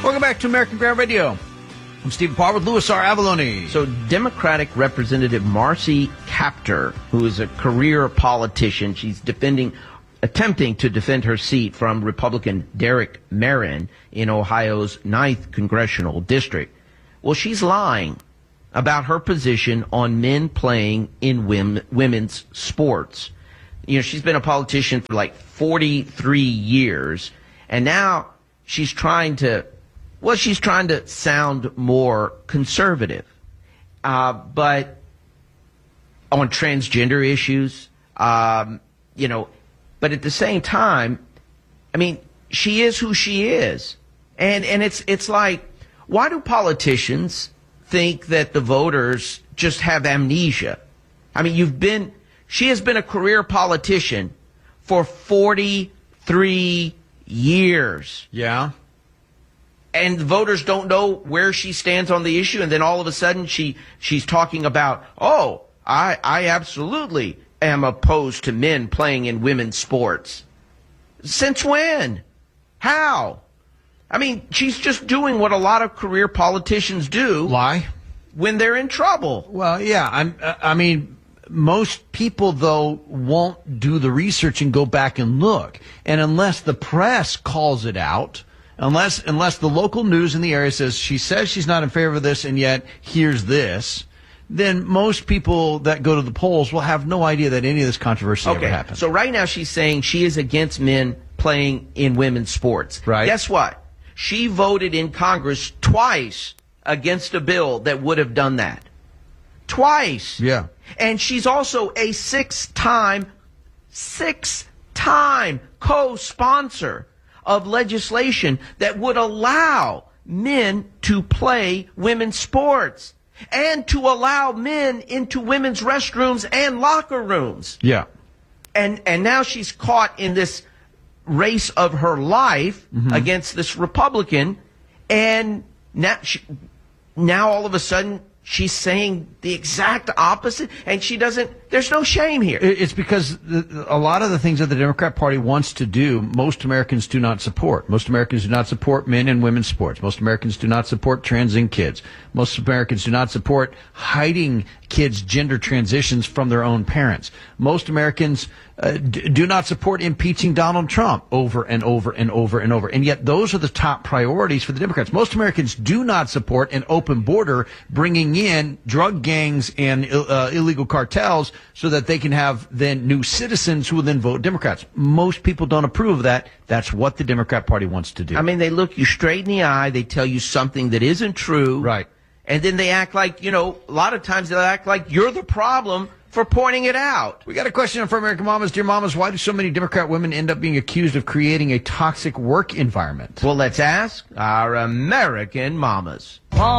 Welcome back to American Ground Radio. I'm Stephen Parr with Louis R. Avalone. So Democratic Representative Marcy Kaptur, who is a career politician, she's attempting to defend her seat from Republican Derek Merrin in Ohio's 9th Congressional District. Well, she's lying about her position on men playing in women's sports. You know, she's been a politician for like 43 years, and now she's trying to sound more conservative. But on transgender issues, but at the same time, I mean, she is who she is. And it's like, why do politicians think that the voters just have amnesia? I mean, she has been a career politician for 43 years. Yeah. And the voters don't know where she stands on the issue, and then all of a sudden she's talking about, I absolutely am opposed to men playing in women's sports. Since when? How? I mean, she's just doing what a lot of career politicians do. Lie? When they're in trouble. Well, yeah. I mean, most people, though, won't do the research and go back and look. And unless the press calls it out, unless the local news in the area says she's not in favor of this, and yet here's this, then most people that go to the polls will have no idea that any of this controversy ever happened. So right now she's saying she is against men playing in women's sports. Right. Guess what? She voted in Congress twice against a bill that would have done that. Twice. Yeah. And she's also a six-time co-sponsor of legislation that would allow men to play women's sports and to allow men into women's restrooms and locker rooms. Yeah. And now she's caught in this race of her life against this Republican, and now all of a sudden she's saying the exact opposite, and there's no shame here. It's because a lot of the things that the Democrat Party wants to do, most Americans do not support. Most Americans do not support men and women's sports. Most Americans do not support trans in kids. Most Americans do not support hiding kids' gender transitions from their own parents. Most Americans do not support impeaching Donald Trump over and over and over and over. And yet those are the top priorities for the Democrats. Most Americans do not support an open border, bringing in drug gangs and illegal cartels so that they can have then new citizens who will then vote Democrats. Most people don't approve of that. That's what the Democrat Party wants to do. I mean, they look you straight in the eye. They tell you something that isn't true. Right. And then they act like, a lot of times they'll act like you're the problem for pointing it out. We got a question for American Mamas. Dear Mamas, why do so many Democrat women end up being accused of creating a toxic work environment? Well, let's ask our American Mamas.